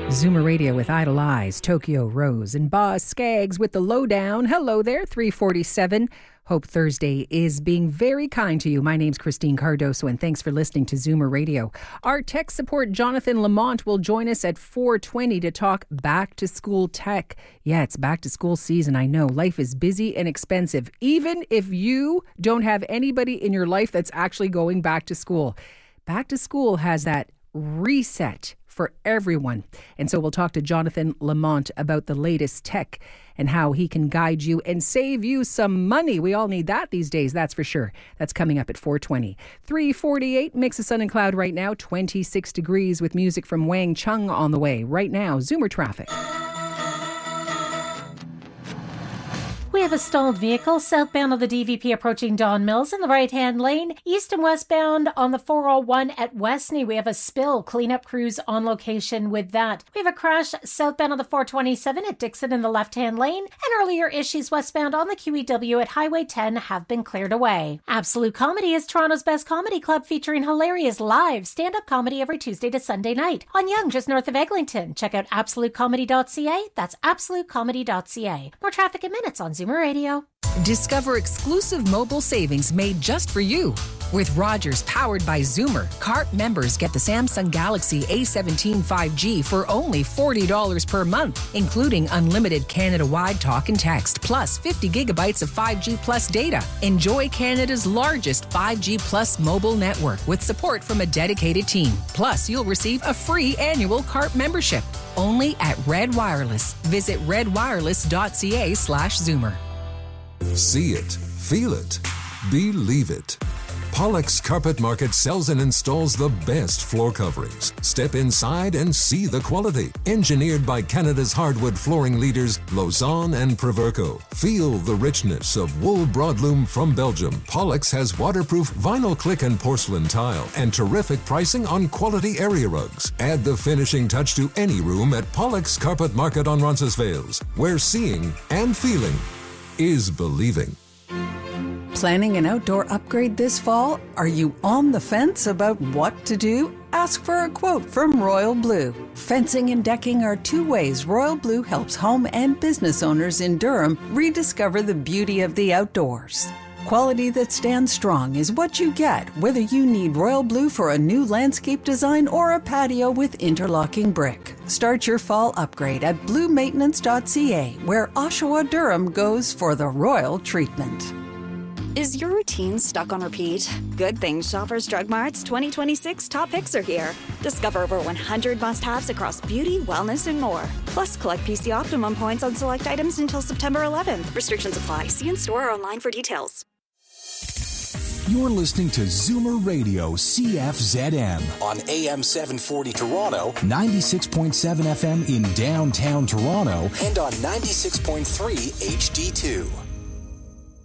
Zoomer Radio with Idle Eyes, Tokyo Rose, and Boz Skaggs with the lowdown. Hello there, 347. Hope Thursday is being very kind to you. My name's Christine Cardoso, and thanks for listening to Zoomer Radio. Our tech support, Jonathan Lamont, will join us at 4:20 to talk back to school tech. Yeah, it's back to school season. I know life is busy and expensive, even if you don't have anybody in your life that's actually going back to school. Back to school has that reset for everyone. And so we'll talk to Jonathan Lamont about the latest tech and how he can guide you and save you some money. We all need that these days, that's for sure. That's coming up at 4:20. 3:48, mix of sun and cloud right now, 26 degrees with music from Wang Chung on the way. Right now, Zoomer traffic. We have a stalled vehicle southbound on the DVP approaching Don Mills in the right-hand lane. East and westbound on the 401 at Westney. We have a spill. Cleanup crews on location with that. We have a crash southbound on the 427 at Dixon in the left-hand lane. And earlier issues westbound on the QEW at Highway 10 have been cleared away. Absolute Comedy is Toronto's best comedy club featuring hilarious live stand-up comedy every Tuesday to Sunday night on Yonge, just north of Eglinton. Check out absolutecomedy.ca. That's absolutecomedy.ca. More traffic in minutes on Zoomer Radio. Discover exclusive mobile savings made just for you. With Rogers powered by Zoomer, CART members get the Samsung Galaxy A17 5G for only $40 per month, including unlimited Canada-wide talk and text, plus 50 gigabytes of 5G plus data. Enjoy Canada's largest 5G plus mobile network with support from a dedicated team. Plus, you'll receive a free annual CART membership. Only at Red Wireless. Visit redwireless.ca/Zoomer. See it, feel it, believe it. Pollux Carpet Market sells and installs the best floor coverings. Step inside and see the quality. Engineered by Canada's hardwood flooring leaders, Lausanne and Proverco. Feel the richness of wool broadloom from Belgium. Pollux has waterproof vinyl click and porcelain tile and terrific pricing on quality area rugs. Add the finishing touch to any room at Pollux Carpet Market on Roncesvalles, where seeing and feeling is believing. Planning an outdoor upgrade this fall? Are you on the fence about what to do? Ask for a quote from Royal Blue. Fencing and decking are two ways Royal Blue helps home and business owners in Durham rediscover the beauty of the outdoors. Quality that stands strong is what you get, whether you need Royal Blue for a new landscape design or a patio with interlocking brick. Start your fall upgrade at bluemaintenance.ca, where Oshawa Durham goes for the royal treatment. Is your routine stuck on repeat? Good thing Shoppers Drug Mart's 2026 top picks are here. Discover over 100 must-haves across beauty, wellness, and more. Plus, collect PC Optimum points on select items until September 11th. Restrictions apply. See in-store or online for details. You're listening to Zoomer Radio CFZM on AM 740 Toronto, 96.7 FM in downtown Toronto, and on 96.3 HD2.